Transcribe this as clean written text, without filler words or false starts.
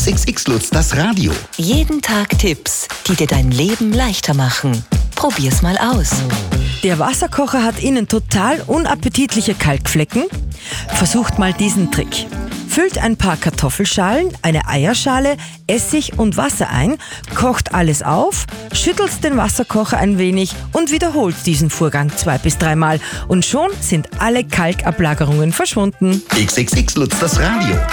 XXX Lutz, das Radio. Jeden Tag Tipps, die dir dein Leben leichter machen. Probier's mal aus. Der Wasserkocher hat innen total unappetitliche Kalkflecken? Versucht mal diesen Trick. Füllt ein paar Kartoffelschalen, eine Eierschale, Essig und Wasser ein, kocht alles auf, schüttelt den Wasserkocher ein wenig und wiederholt diesen Vorgang 2 bis 3 Mal. Und schon sind alle Kalkablagerungen verschwunden. XXX Lutz, das Radio.